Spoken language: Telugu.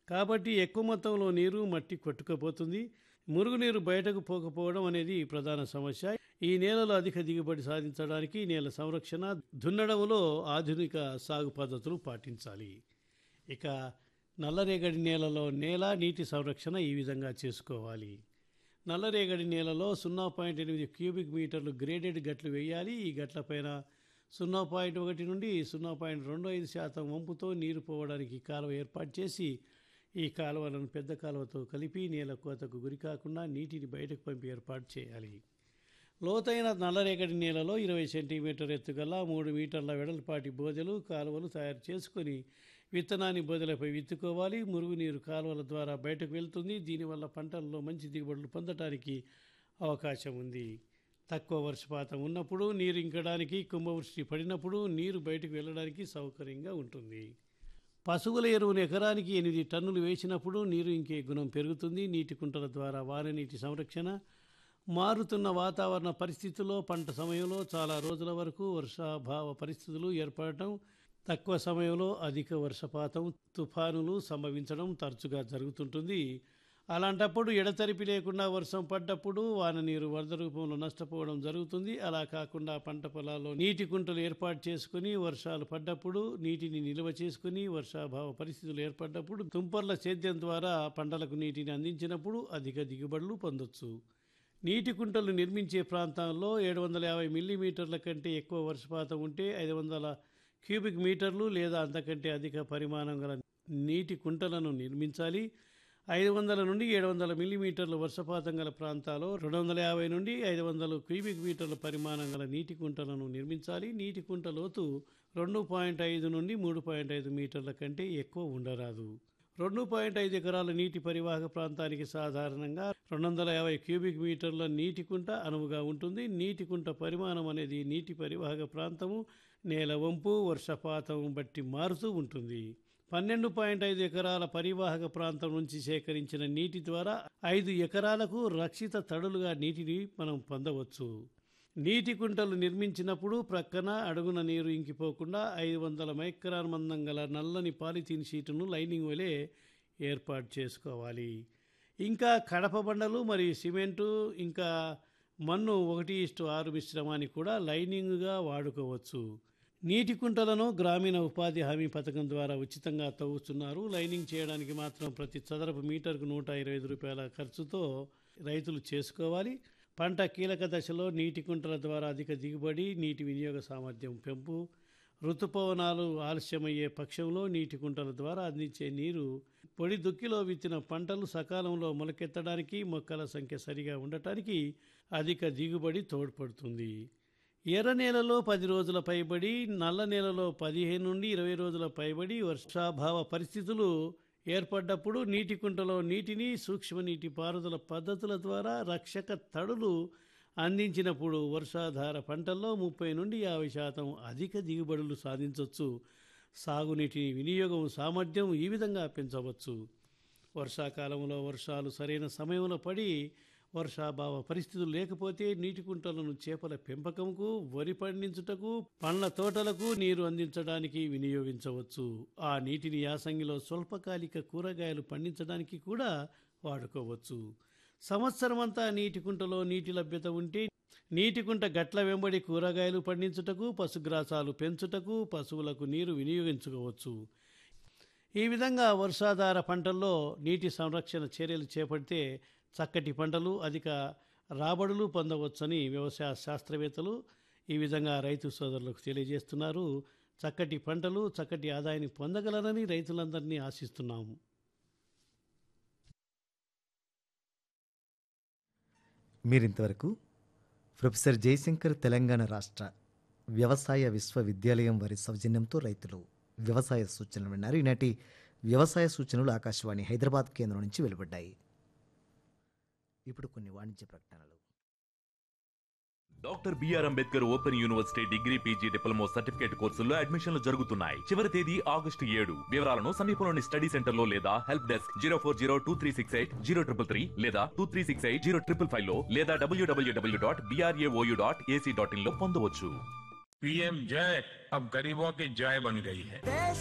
కాబట్టి ఎక్కువ మొత్తంలో నీరు మట్టి కొట్టుకుపోతుంది. మురుగునీరు బయటకు పోకపోవడం అనేది ప్రధాన సమస్య. ఈ నేలలో అధిక దిగుబడి సాధించడానికి నేల సంరక్షణ, దున్నడంలో ఆధునిక సాగు పద్ధతులు పాటించాలి. ఇక నల్లరేగడి నేలలో నీటి సంరక్షణ ఈ విధంగా చేసుకోవాలి. నల్లరేగడి నేలలో 0.8 క్యూబిక్ మీటర్లు గ్రేడెడ్ గట్లు వేయాలి. ఈ గట్లపైన 0.1 నుండి 0.25% వంపుతో నీరు పోవడానికి కాలువ ఏర్పాటు చేసి, ఈ కాలువలను పెద్ద కాలువతో కలిపి నేల కోతకు గురి కాకుండా నీటిని బయటకు పంపి ఏర్పాటు చేయాలి. లోతైన నల్లరేగడి నేలలో 20 సెంటీమీటర్ ఎత్తుగల 3 మీటర్ల వెడల్పాటి బోదెలు, కాలువలు తయారు చేసుకొని విత్తనాన్ని బోదెలపై విత్తుకోవాలి. మురుగునీరు కాలువల ద్వారా బయటకు వెళ్తుంది. దీనివల్ల పంటల్లో మంచి దిగుబడులు పొందటానికి అవకాశం ఉంది. తక్కువ వర్షపాతం ఉన్నప్పుడు, నీరు ఇంకడానికి, కుంభవృష్టి పడినప్పుడు నీరు బయటకు వెళ్ళడానికి సౌకర్యంగా ఉంటుంది. పశువుల ఎరువును ఎకరానికి 8 టన్నులు వేసినప్పుడు నీరు ఇంకే గుణం పెరుగుతుంది. నీటి కుంటల ద్వారా వాననీటి సంరక్షణ, మారుతున్న వాతావరణ పరిస్థితుల్లో పంట సమయంలో చాలా రోజుల వరకు వర్షాభావ పరిస్థితులు ఏర్పడటం, తక్కువ సమయంలో అధిక వర్షపాతం, తుఫానులు సంభవించడం తరచుగా జరుగుతుంటుంది. అలాంటప్పుడు ఎడతెరిపి లేకుండా వర్షం పడ్డప్పుడు వాన నీరు వరద రూపంలో నష్టపోవడం జరుగుతుంది. అలా కాకుండా పంట పొలాల్లో నీటి కుంటలు ఏర్పాటు చేసుకుని వర్షాలు పడ్డప్పుడు నీటిని నిల్వ చేసుకుని, వర్షాభావ పరిస్థితులు ఏర్పడ్డప్పుడు తుంపర్ల సేద్యం ద్వారా పంటలకు నీటిని అందించినప్పుడు అధిక దిగుబడులు పొందొచ్చు. నీటి కుంటలు నిర్మించే ప్రాంతాల్లో 750 మిల్లీమీటర్ల కంటే ఎక్కువ వర్షపాతం ఉంటే 500 క్యూబిక్ మీటర్లు లేదా అంతకంటే అధిక పరిమాణం గల నీటి కుంటలను నిర్మించాలి. 500 నుండి 700 మిల్లీమీటర్ల వర్షపాతం గల ప్రాంతాల్లో 250 నుండి 500 క్యూబిక్ మీటర్ల పరిమాణం గల నీటి కుంటలను నిర్మించాలి. నీటి కుంట లోతు 2.5 నుండి 3.5 మీటర్ల కంటే ఎక్కువ ఉండరాదు. 2.5 ఎకరాల నీటి పరివాహక ప్రాంతానికి సాధారణంగా 250 క్యూబిక్ మీటర్ల నీటి కుంట అనువుగా ఉంటుంది. నీటి కుంట పరిమాణం అనేది నీటి పరివాహక ప్రాంతము, నేల వంపు, వర్షపాతం బట్టి మారుతూ ఉంటుంది. 12.5 ఎకరాల పరివాహక ప్రాంతం నుంచి సేకరించిన నీటి ద్వారా 5 ఎకరాలకు రక్షిత తడులుగా నీటిని మనం పొందవచ్చు. నీటి కుంటలు నిర్మించినప్పుడు ప్రక్కన అడుగున నీరు ఇంకిపోకుండా 500 మైక్రాన్ మందం గల నల్లని పాలిథీన్ షీటును లైనింగ్ వలె ఏర్పాటు చేసుకోవాలి. ఇంకా కడప బండలు మరియు సిమెంటు, ఇంకా మన్ను 1:6 మిశ్రమాన్ని కూడా లైనింగ్గా వాడుకోవచ్చు. నీటి కుంటలను గ్రామీణ ఉపాధి హామీ పథకం ద్వారా ఉచితంగా తవ్వుతున్నారు. లైనింగ్ చేయడానికి మాత్రం ప్రతి చదరపు మీటర్కు 125 రూపాయల ఖర్చుతో రైతులు చేసుకోవాలి. పంట కీలక దశలో నీటి కుంటల ద్వారా అధిక దిగుబడి, నీటి వినియోగ సామర్థ్యం పెంపు, ఋతుపవనాలు ఆలస్యమయ్యే పక్షంలో నీటి కుంటల ద్వారా అందించే నీరు పొడి దుక్కిలో విత్తిన పంటలు సకాలంలో మొలకెత్తడానికి, మొక్కల సంఖ్య సరిగా ఉండటానికి అధిక దిగుబడి తోడ్పడుతుంది. ఎర్ర నేలలో 10 రోజుల పైబడి, నల్ల నేలలో 15 నుండి 20 రోజుల పైబడి వర్షాభావ పరిస్థితులు ఏర్పడ్డప్పుడు నీటి కుంటలో నీటిని సూక్ష్మ నీటి పారుదల పద్ధతుల ద్వారా రక్షక తడులు అందించినప్పుడు వర్షాధార పంటల్లో 30 నుండి 50% అధిక దిగుబడులు సాధించవచ్చు. సాగునీటి వినియోగం సామర్థ్యం ఈ విధంగా పెంచవచ్చు. వర్షాకాలంలో వర్షాలు సరైన సమయంలో పడి వర్షాభావ పరిస్థితులు లేకపోతే నీటి కుంటలను చేపల పెంపకంకు, వరి పండించుటకు, పండ్ల తోటలకు నీరు అందించడానికి వినియోగించవచ్చు. ఆ నీటిని యాసంగిలో స్వల్పకాలిక కూరగాయలు పండించడానికి కూడా వాడుకోవచ్చు. సంవత్సరం అంతా నీటి కుంటలో నీటి లభ్యత ఉంటే నీటి కుంట గట్ల వెంబడి కూరగాయలు పండించుటకు, పశుగ్రాసాలు పెంచుటకు, పశువులకు నీరు వినియోగించుకోవచ్చు. ఈ విధంగా వర్షాధార పంటల్లో నీటి సంరక్షణ చర్యలు చేపడితే చక్కటి పంటలు, అధిక రాబడులు పొందవచ్చని వ్యవసాయ శాస్త్రవేత్తలు ఈ విధంగా రైతు సోదరులకు తెలియజేస్తున్నారు. చక్కటి పంటలు, చక్కటి ఆదాయాన్ని పొందగలరని రైతులందరినీ ఆశిస్తున్నాము. మీరింతవరకు ప్రొఫెసర్ జయశంకర్ తెలంగాణ రాష్ట్ర వ్యవసాయ విశ్వవిద్యాలయం వారి సౌజన్యంతో రైతులు వ్యవసాయ సూచనలు విన్నారు. ఈనాటి వ్యవసాయ సూచనలు ఆకాశవాణి హైదరాబాద్ కేంద్రం నుంచి వెలువడ్డాయి. ఇప్పుడు కొన్ని వాణిజ్య ప్రకటనలు. Doctor BR Ambedkar open university degree, PG, diploma, certificate కోర్సుల్లో అడ్మిషన్లు జరుగుతున్నాయి. చివరి తేదీ August 7. వివరాలను సమీపంలోని స్టడీ సెంటర్ లో లేదా హెల్ప్ డెస్క్ 04023680333 లేదా 23680555 లో లేదా www.brao.ac.in లో పొందవచ్చు. पीएम जय अब गरीबों की जय बन गई है.